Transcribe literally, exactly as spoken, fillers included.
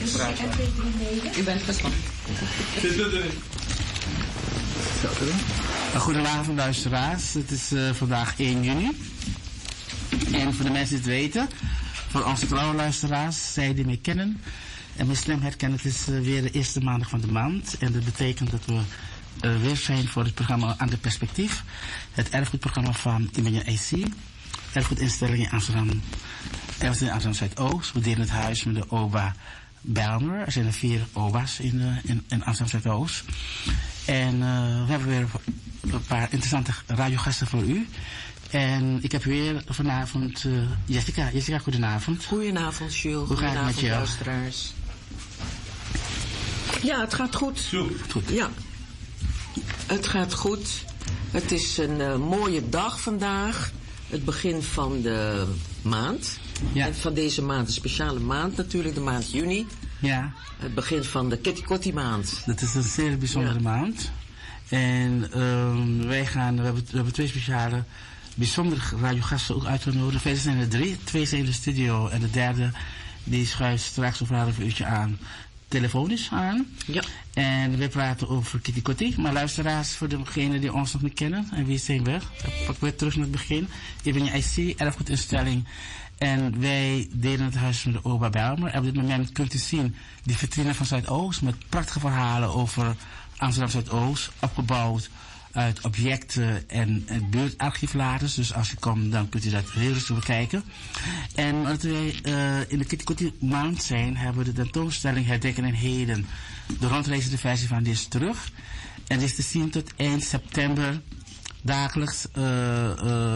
U bent gespannen. Goedenavond luisteraars, het is uh, vandaag één juni. En voor de mensen die het weten, voor onze trouwe luisteraars, zij die mij kennen en mijn stem herkennen, het is uh, weer de eerste maandag van de maand. En dat betekent dat we uh, weer zijn voor het programma Ander Perspectief. Het erfgoedprogramma van Immanuel I C, erfgoedinstelling in Amsterdam, erfgoed in Amsterdam Zuidoost. We delen het huis met de O B A Bijlmer. Er zijn er vier O B A's in, uh, in, in Amsterdam Zuidoost. En uh, we hebben weer een paar interessante radiogasten voor u. En ik heb weer vanavond uh, Jessica. Jessica, goedenavond. Goedenavond, Jules. Hoe gaat het met jou? Luisteraars. Ja, het gaat goed. Goed. Ja, het gaat goed. Het is een uh, mooie dag vandaag. Het begin van de maand. Ja. En van deze maand, een speciale maand natuurlijk, de maand juni. Ja. Het begin van de Kitty Kotti maand. Dat is een zeer bijzondere ja. maand. En um, wij gaan, we hebben, we hebben twee speciale, bijzondere radiogasten ook uitgenodigd. Verder zijn er drie. Twee zijn in de studio en de derde die schuift straks over een half uurtje aan, telefonisch aan. Ja. En we praten over Kitty Kotti. Maar luisteraars, voor degenen die ons nog niet kennen, en wie zijn we? Dan pak ik weer terug naar het begin. Ik ben je I C, erfgoedinstelling. En wij delen het huis met de O B A Bijlmer. En op dit moment kunt u zien die vitrine van Zuidoost met prachtige verhalen over Amsterdam Zuidoost, opgebouwd uit objecten en, en buurtarchiefladers. Dus als u komt, dan kunt u dat heel rustig bekijken. En omdat wij uh, in de Kitty Kotti maand zijn, hebben we de tentoonstelling Herdenken en Heden. De rondreizende versie van die is terug. En die is te zien tot eind september dagelijks uh, uh,